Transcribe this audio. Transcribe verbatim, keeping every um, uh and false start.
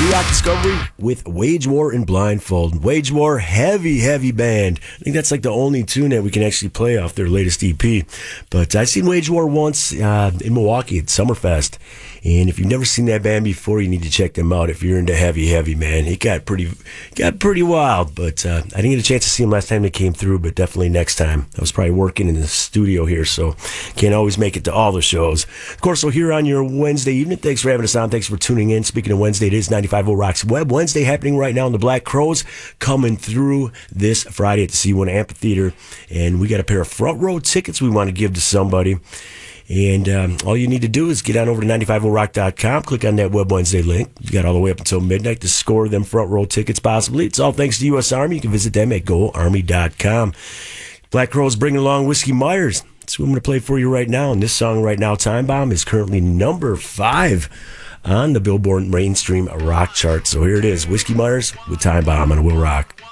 Rock Discovery with Wage War and Blindfold. Wage War, heavy, heavy band. I think that's like the only tune that we can actually play off their latest E P. But I've seen Wage War once uh, in Milwaukee at Summerfest. And if you've never seen that band before, you need to check them out if you're into heavy, heavy, man. It got pretty got pretty wild, but uh, I didn't get a chance to see them last time they came through, but definitely next time. I was probably working in the studio here, so can't always make it to all the shows. Of course, so here on your Wednesday evening, thanks for having us on. Thanks for tuning in. Speaking of Wednesday, it is ninety-five point oh Rocks Web Wednesday happening right now in the Black Crowes, coming through this Friday at the C one Amphitheater. And we got a pair of front row tickets we want to give to somebody. And um, all you need to do is get on over to ninety-five oh rock dot com, click on that Web Wednesday link. You got all the way up until midnight to score them front row tickets, possibly. It's all thanks to U S Army. You can visit them at go army dot com. Black Crowes bringing along Whiskey Myers. That's what I'm going to play for you right now. And this song right now, Time Bomb, is currently number five on the Billboard mainstream rock chart. So here it is, Whiskey Myers with Time Bomb on Will Rock.